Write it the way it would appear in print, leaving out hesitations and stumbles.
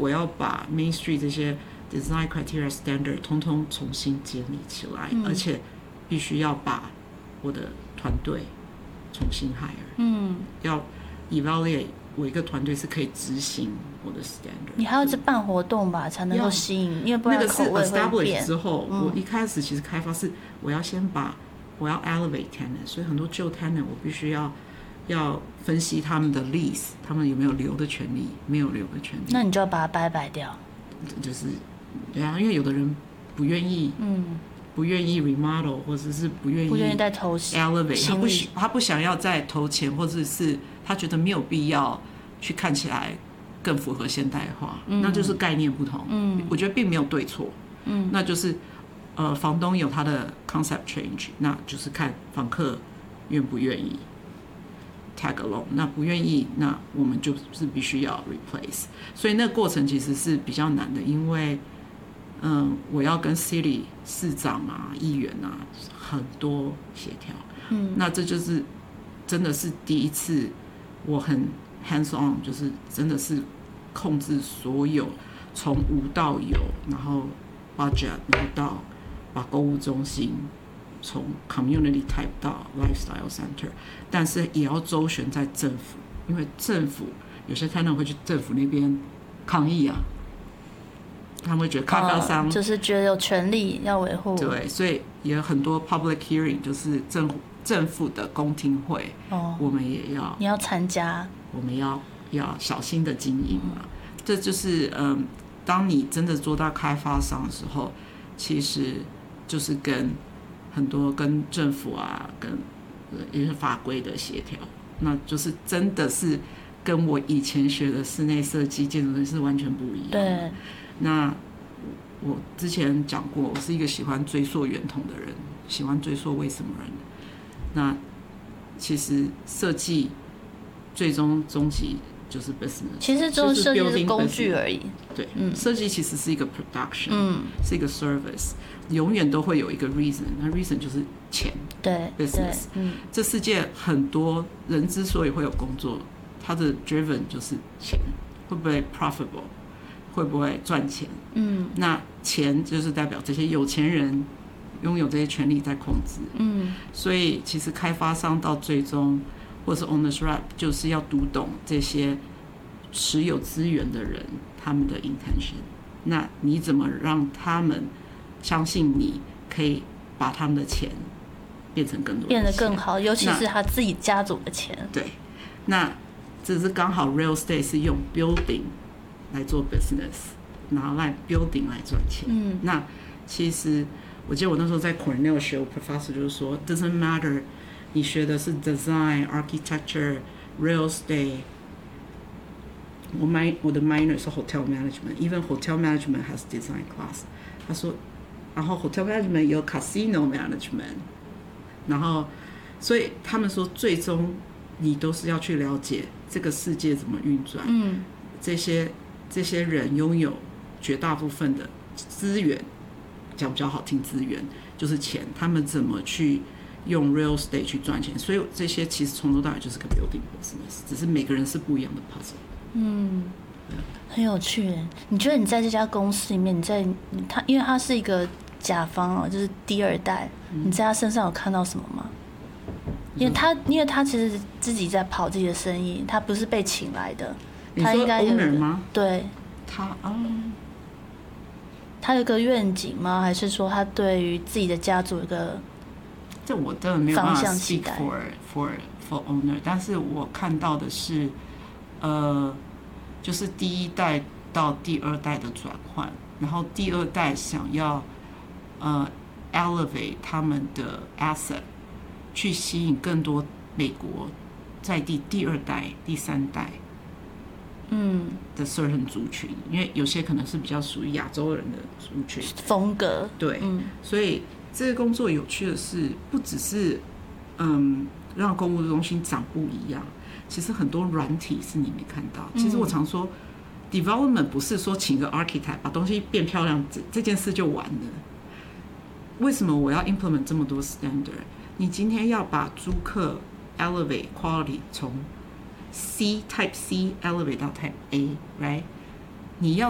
我要把 Main Street 这些 Design Criteria Standard 通通重新建立起来，而且必须要把我的团队重新 hire，要 evaluate 我一个团队是可以执行我的 standard。 你还要去办活动吧，才能够吸引，因为不然口味会变。 那个是 establish 之后，我一开始其实开发是我要先把我要 elevate tenant， 所以很多旧 tenant 我必须要分析他们的 lease， 他们有没有留的权利，没有留的权利。 那你就要把它摆掉。 就是对啊，因为有的人不愿意，不愿意 remodel， 或者是不愿意再投 elevate， 他不想要再投钱，或者是他觉得没有必要去看起来更符合现代化，那就是概念不同。我觉得并没有对错，那就是房东有他的 concept change， 那就是看房客愿不愿意 tag along， 那不愿意，那我们就是必须要 replace。所以那个过程其实是比较难的，因为我要跟 city 市长啊、议员啊很多协调。那这就是真的是第一次我很 hands on， 就是真的是控制所有从无到有，然后 budget， 然后到把购物中心从 community type 到 lifestyle center， 但是也要周旋在政府，因为政府有些tenant会去政府那边抗议啊，他们会觉得开发商就是觉得有权利要维护， 对，所以也有很多 public hearing， 就是政府的公听会，我们也要你要参加， 我们要小心的经营嘛。这就是当你真的做到开发商的时候，其实就是很多跟政府啊，跟一些法规的协调，那就是真的是跟我以前学的室内设计、建筑是完全不一样的。 对。 那我之前讲过，我是一个喜欢追溯源头的人，喜欢追溯为什么人。那其实设计最终终极就是 business， 其实就是设计是工具而已。 对，设计其实是一个 production，是一个 service， 永远都会有一个 reason， 那 reason 就是钱， 对 business。这世界很多人之所以会有工作，他的 driven 就是钱，会不会 profitable， 会不会赚钱？那钱就是代表这些有钱人拥有这些权利在控制。所以其实开发商到最终，或是 owners rep， 就是要读懂这些持有资源的人他们的 intention。那你怎么让他们相信你可以把他们的钱变成更多的钱， 变得更好，尤其是他自己家族的钱。 对，那这是刚好 real estate 是用 building 来做 business， 拿来 building 来赚钱。那其实我记得我那时候在 Cornell 学，我 professor 就是说 doesn't matter 你学的是 design architecture real estate， 我的 minor 是 hotel management， even hotel management has design class。 他说然后 hotel management 有 casino management， 然后所以他们说最终你都是要去了解这个世界怎么运转。这些人拥有绝大部分的资源，讲比较好听，资源就是钱，他们怎么去用 real estate 去赚钱。所以这些其实从头到尾就是个 building business， 只是每个人是不一样的 puzzle。 很有趣耶。你觉得你在这家公司里面，因为他是一个甲方就是第二代，你在他身上有看到什么吗？因为他其实自己在跑自己的生意，他不是被请来的。 你说 owner 吗？ 对，他有个愿景吗？还是说他对于自己的家族有个这我真的没有办法 speak 方向 for owner， 但是我看到的是就是第一代到第二代的转换，然后第二代想要elevate 他们的 asset， 去吸引更多美国在地第二代、第三代的 certain 族群，因为有些可能是比较属于亚洲人的族群风格。 对，所以这个工作有趣的是，不只是让购物中心长不一样，其实很多软体是你没看到。其实我常说 ，development 不是说请个 architect 把东西变漂亮，这件事就完了。为什么我要 implement 这么多 standard？ 你今天要把租客 elevate quality 从 Type C elevate 到 Type A，right？ 你要